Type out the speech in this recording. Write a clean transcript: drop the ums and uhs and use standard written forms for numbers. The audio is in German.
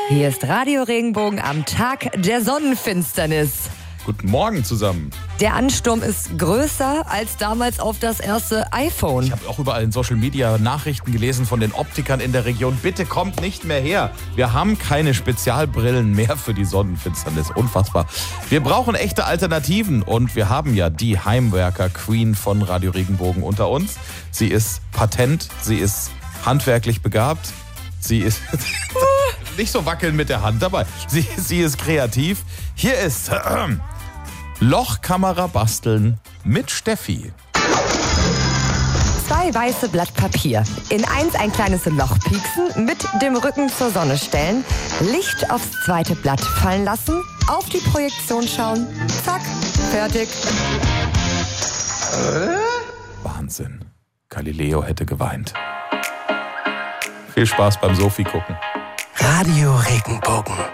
Hier ist Radio Regenbogen am Tag der Sonnenfinsternis. Guten Morgen zusammen. Der Ansturm ist größer als damals auf das erste iPhone. Ich habe auch überall in Social Media Nachrichten gelesen von den Optikern in der Region. Bitte kommt nicht mehr her. Wir haben keine Spezialbrillen mehr für die Sonnenfinsternis. Unfassbar. Wir brauchen echte Alternativen und wir haben ja die Heimwerker-Queen von Radio Regenbogen unter uns. Sie ist patent, sie ist handwerklich begabt, sie ist... nicht so wackeln mit der Hand dabei. Sie ist kreativ. Hier ist Lochkamera basteln mit Steffi. 2 weiße Blatt Papier. In eins ein kleines Loch pieksen, mit dem Rücken zur Sonne stellen, Licht aufs zweite Blatt fallen lassen, auf die Projektion schauen, zack, fertig. Wahnsinn. Galileo hätte geweint. Viel Spaß beim Sophie gucken. Radio Regenbogen.